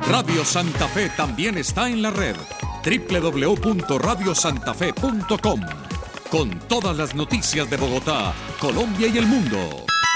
Radio Santa Fe también está en la red. www.radiosantafe.com. Con todas las noticias de Bogotá, Colombia y el mundo.